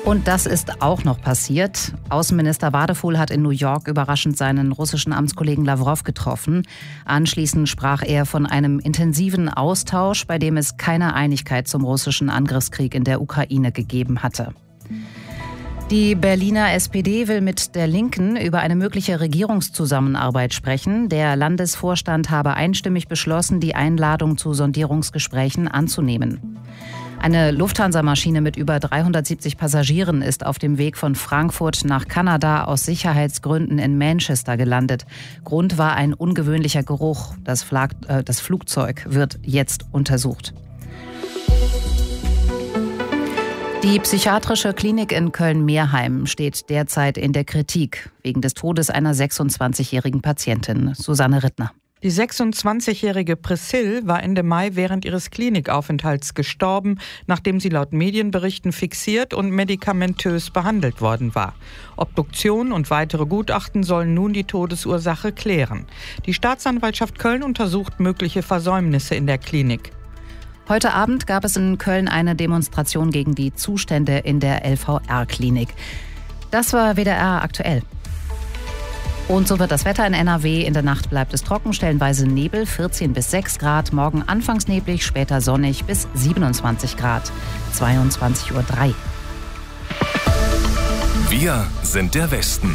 Und das ist auch noch passiert. Außenminister Wadefuhl hat in New York überraschend seinen russischen Amtskollegen Lawrow getroffen. Anschließend sprach er von einem intensiven Austausch, bei dem es keine Einigkeit zum russischen Angriffskrieg in der Ukraine gegeben hatte. Die Berliner SPD will mit der Linken über eine mögliche Regierungszusammenarbeit sprechen. Der Landesvorstand habe einstimmig beschlossen, die Einladung zu Sondierungsgesprächen anzunehmen. Eine Lufthansa-Maschine mit über 370 Passagieren ist auf dem Weg von Frankfurt nach Kanada aus Sicherheitsgründen in Manchester gelandet. Grund war ein ungewöhnlicher Geruch. Das Flugzeug wird jetzt untersucht. Die psychiatrische Klinik in Köln-Meerheim steht derzeit in der Kritik wegen des Todes einer 26-jährigen Patientin, Susanne Rittner. Die 26-jährige Priscille war Ende Mai während ihres Klinikaufenthalts gestorben, nachdem sie laut Medienberichten fixiert und medikamentös behandelt worden war. Obduktion und weitere Gutachten sollen nun die Todesursache klären. Die Staatsanwaltschaft Köln untersucht mögliche Versäumnisse in der Klinik. Heute Abend gab es in Köln eine Demonstration gegen die Zustände in der LVR-Klinik. Das war WDR aktuell. Und so wird das Wetter in NRW. In der Nacht bleibt es trocken, stellenweise Nebel, 14 bis 6 Grad. Morgen anfangs neblig, später sonnig bis 27 Grad. 22:03 Uhr. Wir sind der Westen.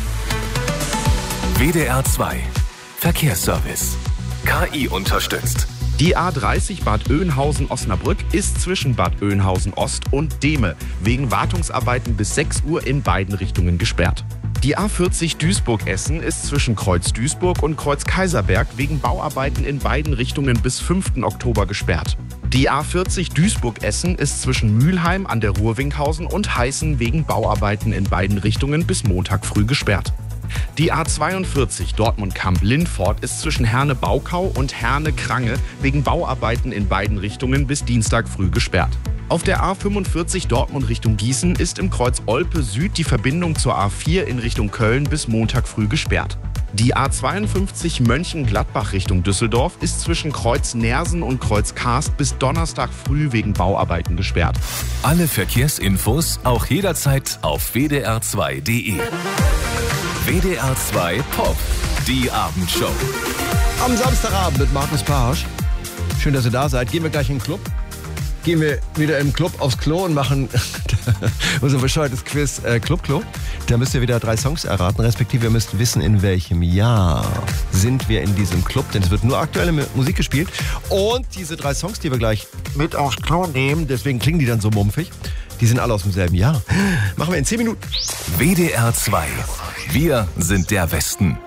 WDR 2 Verkehrsservice. KI unterstützt. Die A30 Bad Oeynhausen-Osnabrück ist zwischen Bad Oeynhausen-Ost und Dehme wegen Wartungsarbeiten bis 6 Uhr in beiden Richtungen gesperrt. Die A40 Duisburg-Essen ist zwischen Kreuz Duisburg und Kreuz Kaiserberg wegen Bauarbeiten in beiden Richtungen bis 5. Oktober gesperrt. Die A40 Duisburg-Essen ist zwischen Mülheim an der Ruhr-Winkhausen und Heißen wegen Bauarbeiten in beiden Richtungen bis Montag früh gesperrt. Die A42 Dortmund-Kamp-Lindfort ist zwischen Herne-Baukau und Herne-Krange wegen Bauarbeiten in beiden Richtungen bis Dienstag früh gesperrt. Auf der A45 Dortmund Richtung Gießen ist im Kreuz Olpe Süd die Verbindung zur A4 in Richtung Köln bis Montag früh gesperrt. Die A52 Mönchengladbach Richtung Düsseldorf ist zwischen Kreuz Nersen und Kreuz Karst bis Donnerstag früh wegen Bauarbeiten gesperrt. Alle Verkehrsinfos auch jederzeit auf wdr2.de. WDR 2 Pop, die Abendshow. Am Samstagabend mit Markus Pasch. Schön, dass ihr da seid. Gehen wir gleich in den Club. Gehen wir wieder im Club aufs Klo und machen unser bescheuertes Quiz Club-Klo. Da müsst ihr wieder 3 Songs erraten, respektive ihr müsst wissen, in welchem Jahr sind wir in diesem Club, denn es wird nur aktuelle Musik gespielt. Und diese 3 Songs, die wir gleich mit aufs Klo nehmen, deswegen klingen die dann so mumpfig, die sind alle aus demselben Jahr. Machen wir in 10 Minuten. WDR 2. Wir sind der Westen.